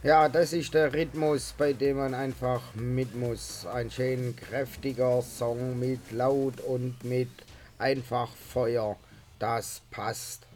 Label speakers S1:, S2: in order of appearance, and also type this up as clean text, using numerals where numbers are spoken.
S1: Ja, das ist der Rhythmus, bei dem man einfach mit muss. Ein schön kräftiger Song mit Laut und mit einfach Feuer. Das passt.